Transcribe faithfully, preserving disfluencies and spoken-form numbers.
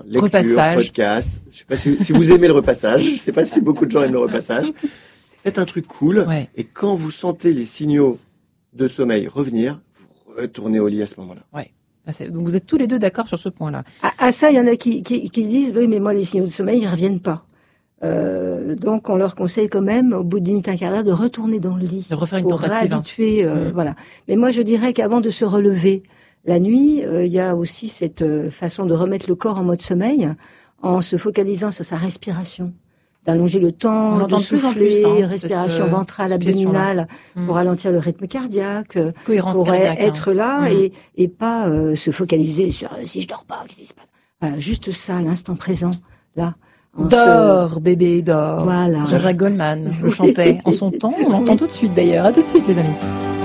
lecture, repassage. podcast. Je sais pas si, si vous aimez le repassage. Je sais pas si beaucoup de gens aiment le repassage. Faites un truc cool. Ouais. Et quand vous sentez les signaux de sommeil revenir, vous retournez au lit à ce moment-là. Ouais. Donc vous êtes tous les deux d'accord sur ce point-là. À, à ça, il y en a qui, qui, qui disent, oui, mais moi, les signaux de sommeil, ils reviennent pas. Euh, donc, on leur conseille quand même, au bout d'une minute, un quart d'heure, de retourner dans le lit. De refaire une pour tentative. réhabituer, euh, mmh. voilà. Mais moi, je dirais qu'avant de se relever la nuit, euh, il y a aussi cette euh, façon de remettre le corps en mode sommeil, en se focalisant sur sa respiration. D'allonger le temps, de souffler, plus en plus, hein, respiration cette, ventrale, abdominale, mmh. pour ralentir le rythme cardiaque, cohérence pour cardiaque, être hein. là mmh. et, et pas euh, se focaliser sur euh, si je dors pas, qu'est-ce qui se passe. Voilà, juste ça, l'instant présent, là. Dors, se... bébé, dors. Voilà. Jean-Jacques Goldman le chantait en son temps, on l'entend tout de suite d'ailleurs. À tout de suite les amis.